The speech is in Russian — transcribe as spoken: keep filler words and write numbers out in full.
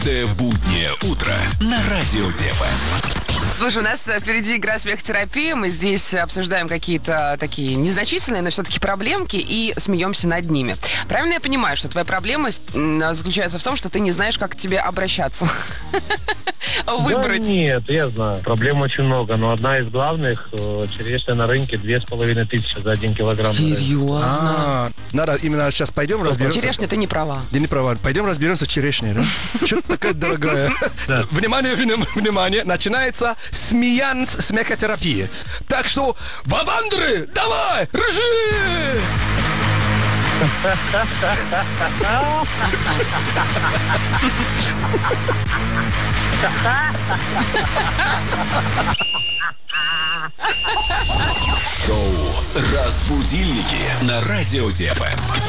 Буднее утро на радио ДФМ. Слушай, у нас впереди игра «Смех-терапия». Мы здесь обсуждаем какие-то такие незначительные, но все-таки проблемки и смеемся над ними. Правильно я понимаю, что твоя проблема заключается в том, что ты не знаешь, как к тебе обращаться? Выбрать. Да нет, я знаю. Проблем очень много, но одна из главных — черешня на рынке две с половиной тысячи за один килограмм. Серьезно? А, надо именно сейчас пойдем разберемся. Черешня, ты не права. Ты не права. Пойдем разберемся с черешней, да? Что-то такая дорогая. Внимание, внимание. Начинается смеянс смехотерапии. Так что, вавандры, давай, ржи! Шоу «Разбудильники» на радио ДФМ.